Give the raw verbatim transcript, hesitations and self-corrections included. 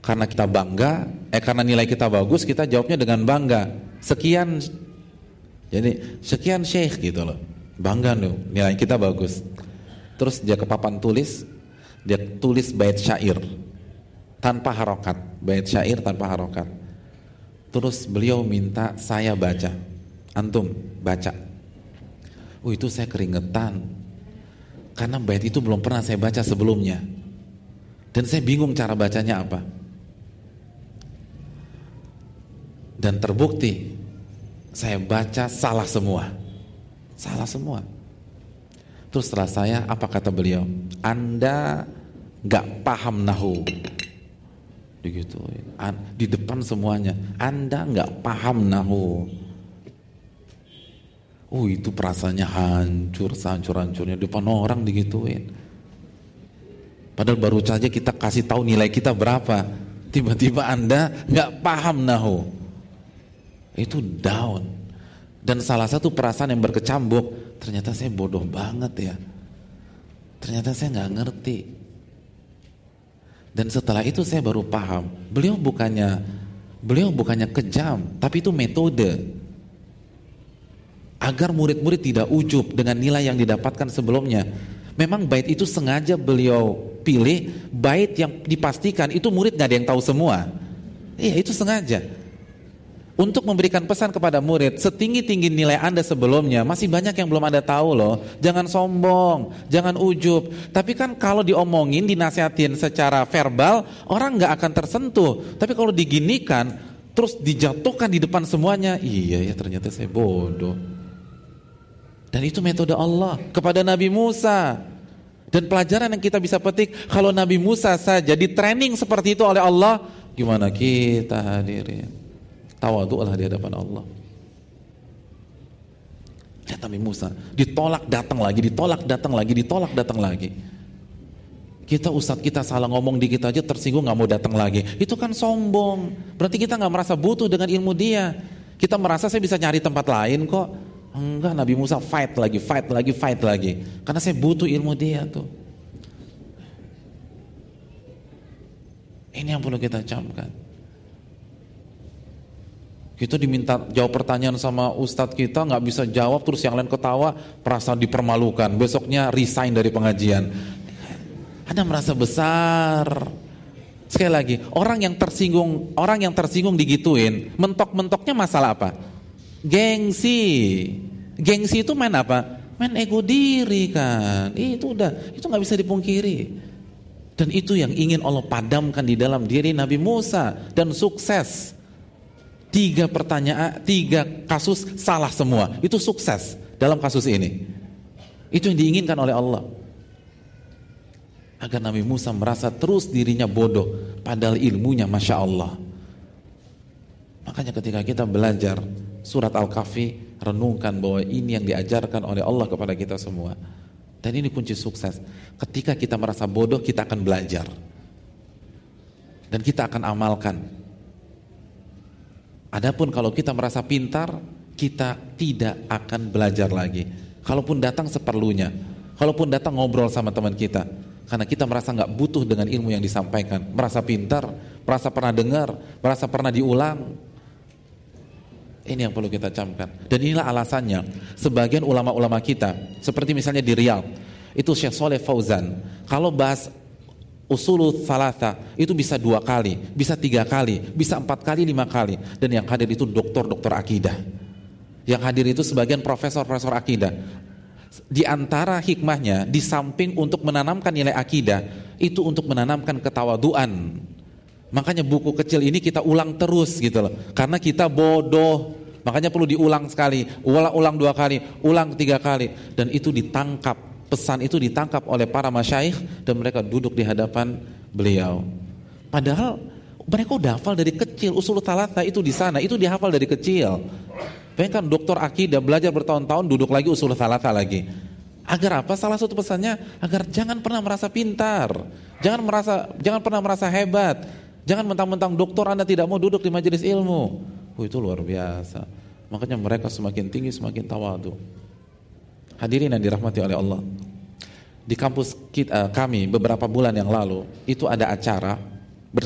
Karena kita bangga, eh karena nilai kita bagus, kita jawabnya dengan bangga. Sekian, jadi sekian syekh gitu loh. Bangga loh, nilai kita bagus. Terus dia ke papan tulis, dia tulis bait syair tanpa harokat, bait syair tanpa harokat. Terus beliau minta saya baca, antum baca. Oh itu saya keringetan, karena bait itu belum pernah saya baca sebelumnya, dan saya bingung cara bacanya apa. Dan terbukti saya baca salah semua, salah semua. Terus setelah saya, apa kata beliau? Anda gak paham nahu. Digituin. Di depan semuanya, Anda gak paham nahu. Oh itu perasaannya hancur, sehancur-hancurnya di depan orang digituin. Padahal baru saja kita kasih tahu nilai kita berapa, tiba-tiba Anda gak paham nahu. Itu down. Dan salah satu perasaan yang berkecambuk, ternyata saya bodoh banget ya, ternyata saya gak ngerti. Dan setelah itu saya baru paham, beliau bukannya beliau bukannya kejam, tapi itu metode agar murid-murid tidak ujub dengan nilai yang didapatkan sebelumnya. Memang bait itu sengaja beliau pilih, bait yang dipastikan itu murid gak ada yang tahu semua. Iya itu sengaja untuk memberikan pesan kepada murid, setinggi-tinggi nilai Anda sebelumnya, masih banyak yang belum Anda tahu loh. Jangan sombong, jangan ujub. Tapi kan kalau diomongin, dinasihatin secara verbal, orang gak akan tersentuh. Tapi kalau diginikan, terus dijatuhkan di depan semuanya, iya ya ternyata saya bodoh. Dan itu metode Allah kepada Nabi Musa. Dan pelajaran yang kita bisa petik, kalau Nabi Musa saja di training seperti itu oleh Allah, gimana kita hadirin? Tawadhu'lah di hadapan Allah. Lihat Nabi Musa, ditolak datang lagi, ditolak datang lagi, ditolak datang lagi. Kita ustadz kita salah ngomong dikit aja tersinggung gak mau datang lagi. Itu kan sombong. Berarti kita gak merasa butuh dengan ilmu dia. Kita merasa saya bisa nyari tempat lain kok. Enggak, Nabi Musa fight lagi, fight lagi, fight lagi. Karena saya butuh ilmu dia tuh. Ini yang perlu kita camkan. Kita diminta jawab pertanyaan sama ustadz kita, gak bisa jawab, terus yang lain ketawa, merasa dipermalukan, besoknya resign dari pengajian. Anda merasa besar. Sekali lagi, orang yang tersinggung, orang yang tersinggung digituin, mentok-mentoknya masalah apa? Gengsi. Gengsi itu main apa? Main ego diri kan. Itu udah, itu gak bisa dipungkiri. Dan itu yang ingin Allah padamkan di dalam diri Nabi Musa, dan sukses. Tiga pertanyaan, tiga kasus salah semua. Itu sukses dalam kasus ini. Itu yang diinginkan oleh Allah. Agar Nabi Musa merasa terus dirinya bodoh, padahal ilmunya Masya Allah. Makanya ketika kita belajar surat Al-Kahfi, renungkan bahwa ini yang diajarkan oleh Allah kepada kita semua. Dan ini kunci sukses. Ketika kita merasa bodoh, kita akan belajar. Dan kita akan amalkan. Adapun kalau kita merasa pintar, kita tidak akan belajar lagi. Kalaupun datang seperlunya, kalaupun datang ngobrol sama teman kita, karena kita merasa nggak butuh dengan ilmu yang disampaikan, merasa pintar, merasa pernah dengar, merasa pernah diulang. Ini yang perlu kita camkan. Dan inilah alasannya sebagian ulama-ulama kita, seperti misalnya di Riyadh, itu Syekh Shalih Fauzan, kalau bahas usulul thalatha itu bisa dua kali, bisa tiga kali, bisa empat kali, lima kali. Dan yang hadir itu doktor-doktor akidah. Yang hadir itu sebagian profesor-profesor akidah. Di antara hikmahnya, di samping untuk menanamkan nilai akidah, itu untuk menanamkan ketawaduan. Makanya buku kecil ini kita ulang terus gitu loh. Karena kita bodoh. Makanya perlu diulang sekali, ulang, ulang dua kali, ulang tiga kali. Dan itu ditangkap. Pesan itu ditangkap oleh para masyaikh dan mereka duduk di hadapan beliau. Padahal mereka udah hafal dari kecil, usul thalatha itu di sana, itu dihafal dari kecil. Bayangkan doktor akidah belajar bertahun-tahun duduk lagi usul thalatha lagi. Agar apa? Salah satu pesannya agar jangan pernah merasa pintar, jangan merasa, jangan pernah merasa hebat, jangan mentang-mentang doktor Anda tidak mau duduk di majelis ilmu. Oh, itu luar biasa. Makanya mereka semakin tinggi semakin tawadhu. Hadirin yang dirahmati oleh Allah, di kampus kita, kami beberapa bulan yang lalu itu ada acara